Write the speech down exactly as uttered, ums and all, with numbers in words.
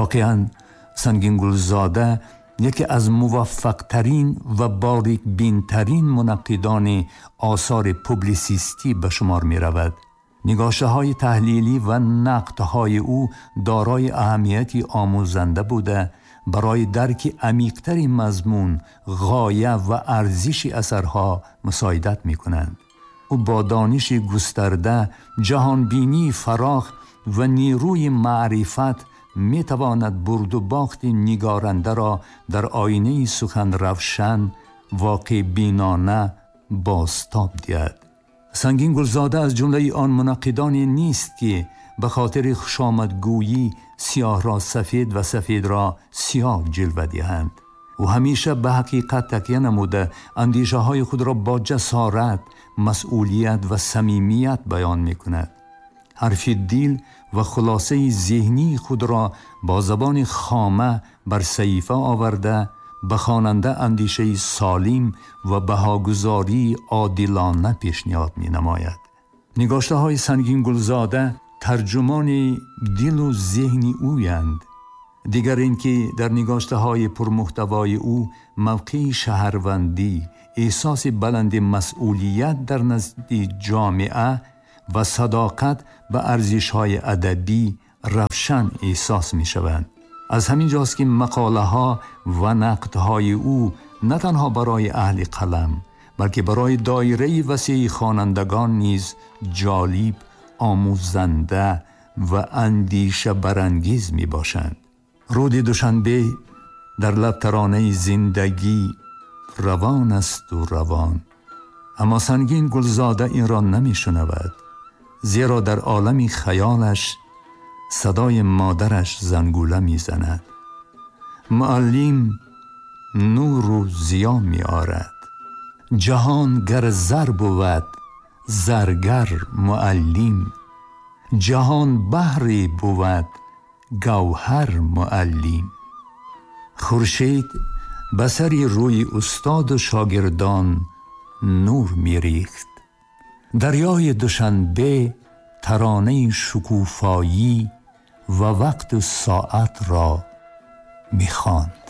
واقعاً سنگین گلزاده یکی از موفق ترین و باریک بین ترین منقدان آثار پوبلیسیستی به شمار می رود. نگاشته های تحلیلی و نقدهای او دارای اهمیتی آموزنده بوده برای درک عمیق‌تر مضمون، غایه و ارزش اثرها مساعدت می کنند. او با دانش گسترده، جهانبینی فراخ و نیروی معرفت می تواند برد و باخت نگارنده را در آینه سخن روشن، واقع بینانه بازتاب دهد. سنگین گلزاده از جمله آن منقدانی نیست که به خاطر خوشامدگویی سیاه را سفید و سفید را سیاه جلوه دهند. او همیشه به حقیقت تکیه نموده اندیشه های خود را با جسارت، مسئولیت و صمیمیت بیان می کند. حرف دل و خلاصه ذهنی خود را با زبان خامه بر صحیفه آورده به خواننده اندیشه سالم و بهاگذاری عادلانه پیشنهاد می نماید. نگاشته های سنگین گلزاده ترجمان دل و ذهن اویند. دیگر اینکه در نگاشته های پرمحتوای او موقع شهروندی، احساس بلند مسئولیت در نزد جامعه و صداقت به ارزش‌های ادبی روشن احساس می‌شوند. از همین جاست که مقاله ها و نقدهای او نه تنها برای اهل قلم بلکه برای دایره وسیع خوانندگان نیز جالب، آموزنده و اندیشه برانگیز میباشند. رود دوشنبه در لب ترانه زندگی روان است و روان، اما سنگین گلزاده این را نمیشنود، زیرا در عالم خیالش صدای مادرش زنگوله میزند. معلم نور و ضیا می آرد، جهان گر زر بود زرگر معلم، جهان بحری بود گوهر معلم. خورشید به سر روی استاد و شاگردان نور می ریخت. دریای دوشنبه ترانه شکوفایی و وقت و ساعت را می خواند.